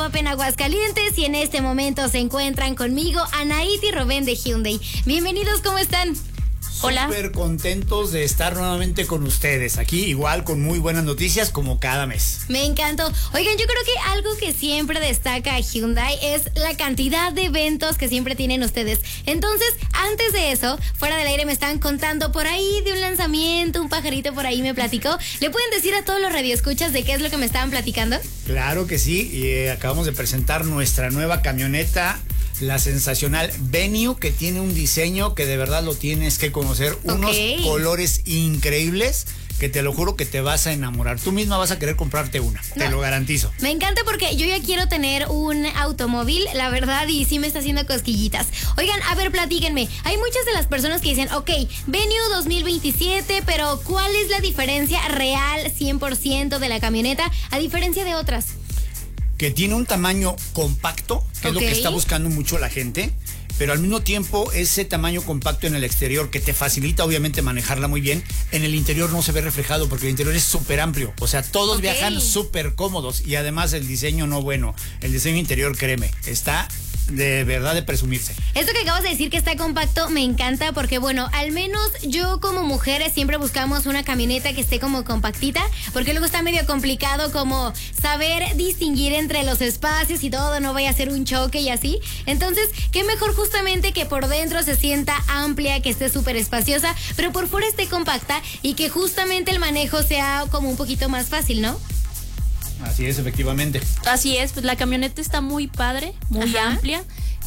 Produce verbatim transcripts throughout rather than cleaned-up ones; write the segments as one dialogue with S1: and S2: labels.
S1: Top en Aguascalientes y en este momento se encuentran conmigo Anaid y Rubén de Hyundai. Bienvenidos, ¿cómo están?
S2: Hola.
S3: Súper contentos de estar nuevamente con ustedes. Aquí igual con muy buenas noticias como cada mes.
S1: Me encantó. Oigan, yo creo que algo que siempre destaca a Hyundai es la cantidad de eventos que siempre tienen ustedes. Entonces, antes de eso, fuera del aire me estaban contando por ahí de un lanzamiento, un pajarito por ahí me platicó. ¿Le pueden decir a todos los radioescuchas de qué es lo que me estaban platicando?
S3: Claro que sí, y eh, acabamos de presentar nuestra nueva camioneta, la sensacional Venue, que tiene un diseño que de verdad lo tienes que conocer. Unos
S1: Okay.
S3: colores increíbles que te lo juro que te vas a enamorar. Tú misma vas a querer comprarte una,
S1: No.
S3: te lo garantizo.
S1: Me encanta porque yo ya quiero tener un automóvil, la verdad, y sí me está haciendo cosquillitas. Oigan, a ver, platíquenme. Hay muchas de las personas que dicen, ok, Venue dos mil veintisiete, pero ¿cuál es la diferencia real cien por ciento de la camioneta a diferencia de otras?
S3: Que tiene un tamaño compacto, que es lo
S1: Ok.
S3: que está buscando mucho la gente, pero al mismo tiempo ese tamaño compacto en el exterior que te facilita obviamente manejarla muy bien, en el interior no se ve reflejado porque el interior es súper amplio, o sea, todos
S1: Ok.
S3: viajan súper cómodos y además el diseño no bueno, el diseño interior, créeme, está de verdad de presumirse.
S1: Esto que acabas de decir que está compacto me encanta porque, bueno, al menos yo como mujeres siempre buscamos una camioneta que esté como compactita, porque luego está medio complicado como saber distinguir entre los espacios y todo, no vaya a ser un choque y así. Entonces, qué mejor justamente que por dentro se sienta amplia, que esté súper espaciosa, pero por fuera esté compacta y que justamente el manejo sea como un poquito más fácil, ¿no?
S3: Así es, efectivamente.
S2: Así es, pues la camioneta está muy padre, muy
S1: Ajá.
S2: amplia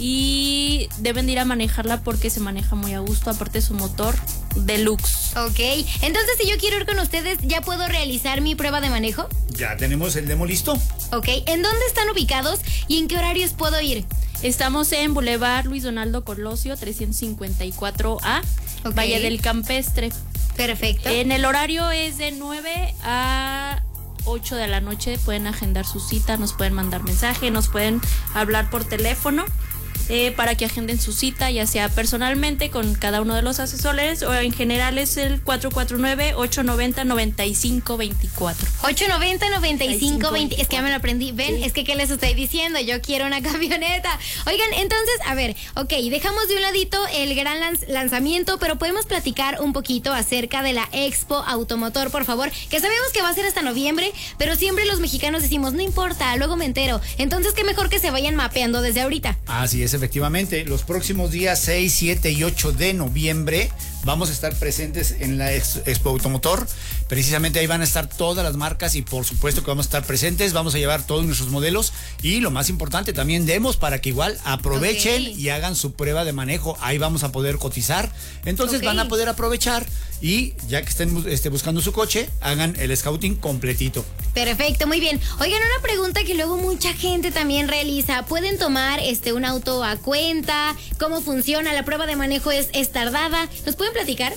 S2: y deben de ir a manejarla porque se maneja muy a gusto, aparte su motor deluxe.
S1: Ok, entonces si yo quiero ir con ustedes, ¿ya puedo realizar mi prueba de manejo?
S3: Ya tenemos el demo listo.
S1: Ok, ¿en dónde están ubicados y en qué horarios puedo ir?
S2: Estamos en Boulevard Luis Donaldo Colosio trescientos cincuenta y cuatro A,
S1: Ok.
S2: Valle del Campestre.
S1: Perfecto.
S2: En el horario es de nueve a ocho de la noche, pueden agendar su cita, nos pueden mandar mensaje, nos pueden hablar por teléfono eh, para que agenden su cita, ya sea personalmente con cada uno de los asesores o en general es el cuatro cuatro nueve, ocho nueve cero, nueve cinco dos cuatro.
S1: ocho noventa, noventa y cinco, veinte. Es que ya me lo aprendí. Ven,
S2: Sí.
S1: es que ¿qué les estoy diciendo? Yo quiero una camioneta. Oigan, entonces, a ver, ok, dejamos de un ladito el gran lanz- lanzamiento, pero podemos platicar un poquito acerca de la Expo Automotor, por favor, que sabemos que va a ser hasta noviembre, pero siempre los mexicanos decimos, no importa, luego me entero. Entonces, qué mejor que se vayan mapeando desde ahorita.
S3: Así es, efectivamente. Los próximos días seis, siete y ocho de noviembre vamos a estar presentes en la Ex- Expo Automotor. Precisamente ahí van a estar todas las marcas y por supuesto que vamos a estar presentes. Vamos a llevar todos nuestros modelos y lo más importante también demos para que igual aprovechen
S1: Ok.
S3: y hagan su prueba de manejo. Ahí vamos a poder cotizar. Entonces
S1: Ok.
S3: van a poder aprovechar y ya que estén este, buscando su coche, hagan el scouting completito.
S1: Perfecto, muy bien. Oigan, una pregunta que luego mucha gente también realiza. ¿Pueden tomar este un auto a cuenta? ¿Cómo funciona? ¿La prueba de manejo es, es tardada? ¿Nos pueden platicar?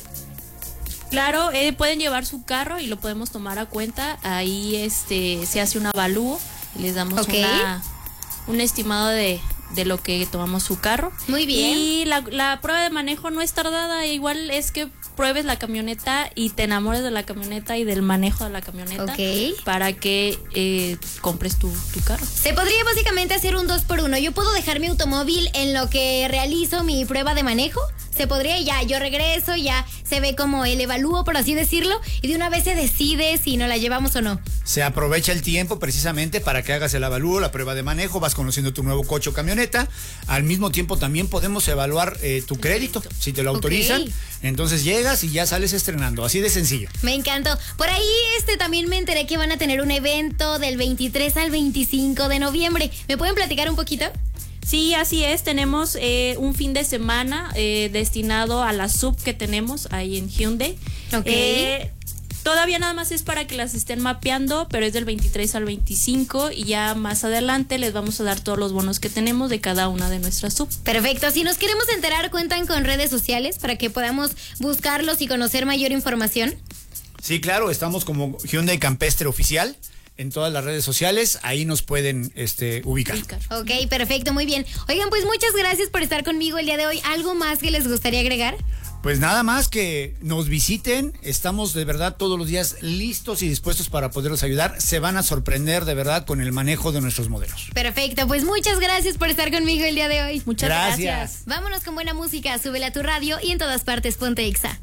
S2: Claro, eh, pueden llevar su carro y lo podemos tomar a cuenta. Ahí este se hace un avalúo y les damos
S1: Ok.
S2: una, un estimado de, de lo que tomamos su carro.
S1: Muy bien.
S2: Y la, la prueba de manejo no es tardada, igual es que pruebes la camioneta y te enamores de la camioneta y del manejo de la camioneta
S1: Ok.
S2: para que eh, compres tu, tu carro.
S1: Se podría básicamente hacer un dos por uno. Yo puedo dejar mi automóvil en lo que realizo mi prueba de manejo. Se podría y ya, yo regreso, ya se ve como el evalúo, por así decirlo, y de una vez se decide si nos la llevamos o no.
S3: Se aprovecha el tiempo precisamente para que hagas el avalúo, la prueba de manejo, vas conociendo tu nuevo coche o camioneta. Al mismo tiempo también podemos evaluar eh, tu crédito, si te lo autorizan.
S1: Ok.
S3: Entonces llegas y ya sales estrenando, así de sencillo.
S1: Me encantó. Por ahí este también me enteré que van a tener un evento del veintitrés al veinticinco de noviembre. ¿Me pueden platicar un poquito?
S2: Sí, así es, tenemos eh, un fin de semana eh, destinado a la sub que tenemos ahí en Hyundai.
S1: Ok.
S2: Eh, todavía nada más es para que las estén mapeando, pero es del veintitrés al veinticinco y ya más adelante les vamos a dar todos los bonos que tenemos de cada una de nuestras sub.
S1: Perfecto. Si nos queremos enterar, cuentan con redes sociales para que podamos buscarlos y conocer mayor información.
S3: Sí, claro, estamos como Hyundai Campestre Oficial en todas las redes sociales, ahí nos pueden este, ubicar.
S2: Ubicar.
S1: Ok, perfecto, muy bien. Oigan, pues muchas gracias por estar conmigo el día de hoy. ¿Algo más que les gustaría agregar?
S3: Pues nada más que nos visiten, estamos de verdad todos los días listos y dispuestos para poderlos ayudar. Se van a sorprender de verdad con el manejo de nuestros modelos.
S1: Perfecto, pues muchas gracias por estar conmigo el día de hoy.
S2: Muchas gracias.
S3: Gracias.
S1: Vámonos con buena música, súbela a tu radio y en todas partes ponte Exa.